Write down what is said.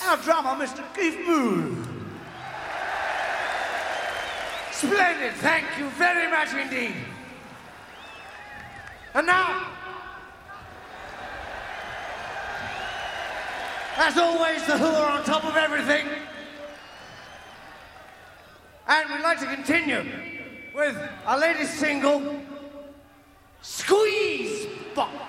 our drummer, Mr. Keith Moon. Splendid, thank you very much indeed. And now, as always, the Who are on top of everything. And we'd like to continue with our latest single, Squeeze Box.